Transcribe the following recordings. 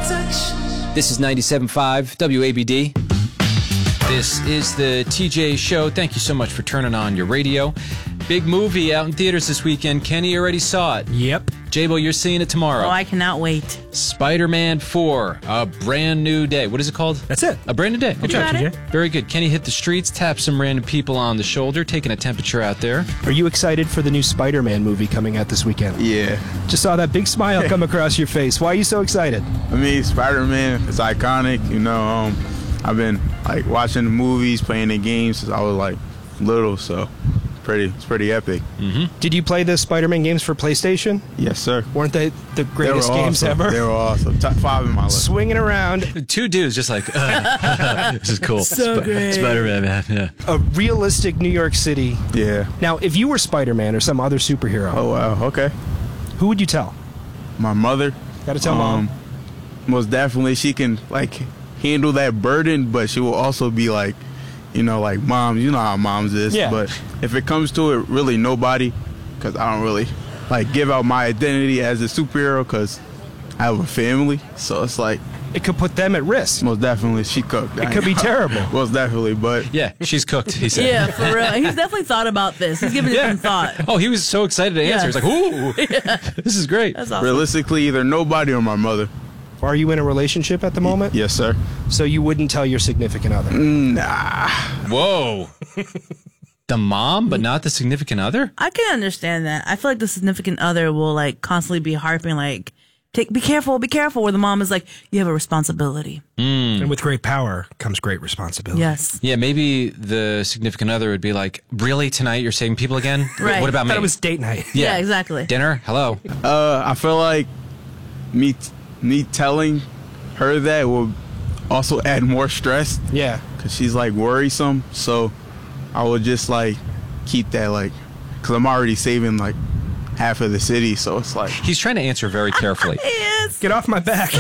This is 97.5 WABD. This is the TJ Show. Thank you so much for turning on your radio. Big movie out in theaters this weekend. Kenny already saw it. Yep. J-Bo, you're seeing it tomorrow. Oh, I cannot wait. Spider-Man 4, A Brand New Day. What is it called? That's it. A Brand New Day. Good job, TJ. Very good. Kenny hit the streets, tapped some random people on the shoulder, taking a temperature out there. Are you excited for the new Spider-Man movie coming out this weekend? Yeah. Just saw that big smile come across your face. Why are you so excited? I mean, Spider-Man is iconic. You know, I've been like watching the movies, playing the games since I was like little, so it's pretty epic. Mm-hmm. Did you play the Spider-Man games for PlayStation? Yes, sir. Weren't they the greatest games ever? They were awesome. Top 5 in my list. Swinging around. Two dudes just like, this is cool. So great. Spider-Man, man. Yeah. A realistic New York City. Yeah. Now, if you were Spider-Man or some other superhero, Oh, wow. Okay. who would you tell? My mother. Gotta tell Mom. Most definitely, she can like handle that burden, but she will also be like, you know, like moms. You know how moms is. Yeah. But if it comes to it, really nobody, because I don't really like give out my identity as a superhero because I have a family. So it's like It could put them at risk. most definitely she cooked. It could be terrible. Most definitely, but Yeah, she's cooked, he said. Yeah, for real. He's definitely thought about this. He's given it some thought. Oh, he was so excited to answer. Yes. He's like, ooh, this is great. That's awesome. realistically, either nobody or my mother. Are you in a relationship at the moment? Yes, sir. So you wouldn't tell your significant other? Nah. Whoa. The mom, but not the significant other? I can understand that. I feel like the significant other will like constantly be harping like, be careful, where the mom is like, you have a responsibility. And with great power comes great responsibility. Yes. Yeah, maybe the significant other would be like, really, tonight you're saving people again? Right. What about I me? thought it was date night. Yeah, exactly. Dinner? Hello. I feel like me telling her that will also add more stress Yeah. because she's like worrisome. So I would just like keep that like, because I'm already saving like half of the city. So it's like, He's trying to answer very carefully. Yes. Get off my back.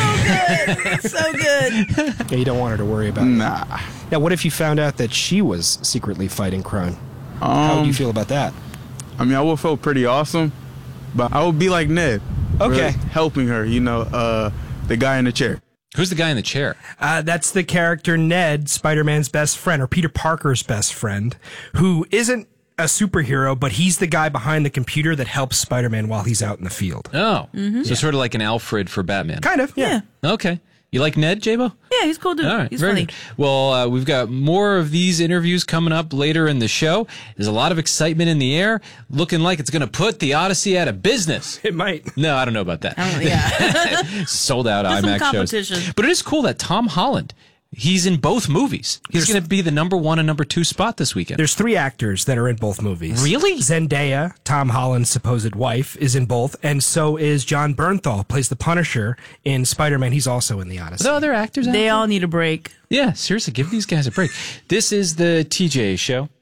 So good. Yeah, you don't want her to worry about it. nah. Now, what if you found out that she was secretly fighting crime? How would you feel about that? I mean, I would feel pretty awesome, but I would be like Ned. Okay. really helping her, you know, the guy in the chair. Who's the guy in the chair? That's the character Ned, Spider-Man's best friend, or Peter Parker's best friend, who isn't a superhero, but he's the guy behind the computer that helps Spider-Man while he's out in the field. Oh, so sort of like an Alfred for Batman. Kind of, yeah. Okay. You like Ned, J-Bo? Yeah, he's cool dude. All right, He's very funny. good. Well, we've got more of these interviews coming up later in the show. There's a lot of excitement in the air, looking like it's going to put the Odyssey out of business. It might. No, I don't know about that. Yeah. Sold out There's some IMAX competition. shows. But it is cool that Tom Holland, he's in both movies. He's going to be the number 1 and number 2 spot this weekend. There's 3 actors that are in both movies. Really? Zendaya, Tom Holland's supposed wife, is in both, and so is John Bernthal, plays the Punisher in Spider-Man. He's also in the Odyssey. Are there other actors out They there? all need a break. Yeah, seriously, give these guys a break. This is the TJ Show.